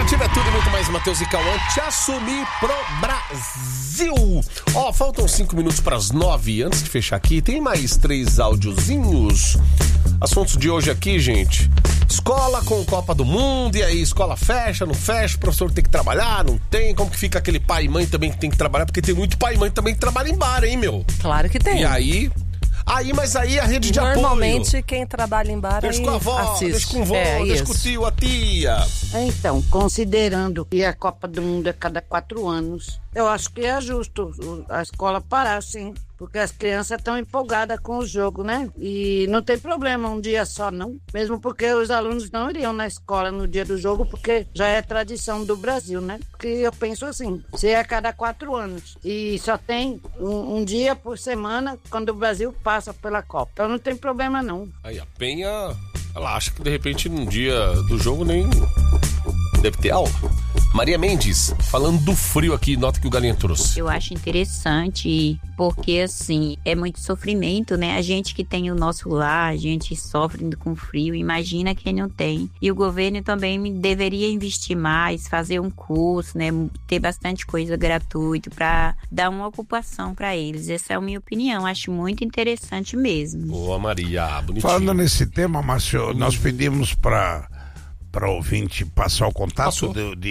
Esportivo é tudo e muito mais. Matheus e Cauã te assumir pro Brasil. Ó, faltam 5 minutos para as 9. Antes de fechar aqui, tem mais 3 áudiozinhos. Assuntos de hoje aqui, gente. Escola com Copa do Mundo. E aí, escola fecha, não fecha? O professor tem que trabalhar, não tem? Como que fica aquele pai e mãe também que tem que trabalhar? Porque tem muito pai e mãe também que trabalha em bar, hein, meu? Claro que tem. E aí... Mas aí a rede de apoio. Normalmente quem trabalha em bar deixa com a avó, assiste. deixa com o vô, deixa com o tio, a tia. Então, considerando que a Copa do Mundo é cada 4 anos, eu acho que é justo a escola parar, sim. Porque as crianças estão empolgadas com o jogo, né? E não tem problema um dia só, não. Mesmo porque os alunos não iriam na escola no dia do jogo, porque já é tradição do Brasil, né? Porque eu penso assim, se é a cada 4 anos e só tem um dia por semana quando o Brasil passa pela Copa. Então não tem problema, não. Aí a Penha, ela acha que de repente num dia do jogo nem deve ter aula. Maria Mendes, falando do frio aqui, nota que o Galinha trouxe. Eu acho interessante, porque assim, é muito sofrimento, né? A gente que tem o nosso lar, a gente sofre com frio, imagina quem não tem. E o governo também deveria investir mais, fazer um curso, né? Ter bastante coisa gratuita para dar uma ocupação para eles. Essa é a minha opinião, acho muito interessante mesmo. Boa, Maria, bonitinho. Falando nesse tema, Márcio, nós pedimos para ouvinte passar o contato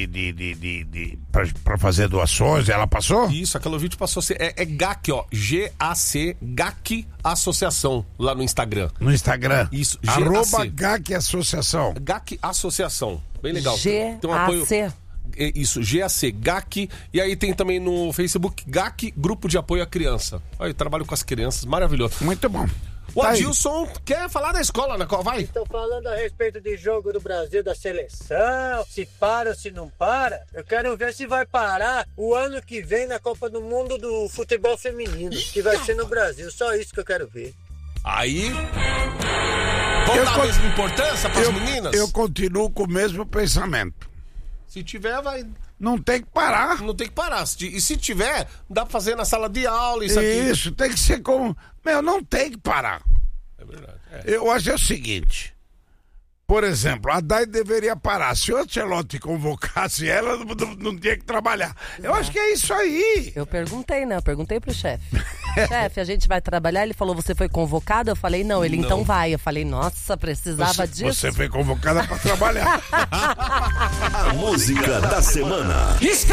para fazer doações. Ela passou? Isso, aquela ouvinte passou. É GAC, ó. GAC, GAC Associação, lá no Instagram. No Instagram? Isso, @GAC. GAC Associação. GAC Associação, bem legal. GAC. Tem um apoio... Isso, GAC, GAC. E aí tem também no Facebook GAC, Grupo de Apoio à Criança. Olha, eu trabalho com as crianças, maravilhoso. Muito bom. O Adilson quer falar da escola, né? Vai. Estão falando a respeito de jogo do Brasil, da seleção, se para ou se não para. Eu quero ver se vai parar o ano que vem na Copa do Mundo do futebol feminino, que vai ser no Brasil. Só isso que eu quero ver. Aí... Vamos dar a mesma importância para as meninas? Eu continuo com o mesmo pensamento. Se tiver, vai... Não tem que parar. Não tem que parar. E se tiver, dá pra fazer na sala de aula, isso aqui. Isso, tem que ser como... não tem que parar. É verdade. Eu acho o seguinte. Por exemplo, a Dai deveria parar. Se o Ancelotti convocasse ela, não tinha que trabalhar. Eu acho que é isso aí. Eu perguntei, né? Eu perguntei pro chefe. Chefe, a gente vai trabalhar? Ele falou, você foi convocado? Eu falei, não. Ele, então vai. Eu falei, nossa, precisava disso. Você foi convocada pra trabalhar. A música da semana.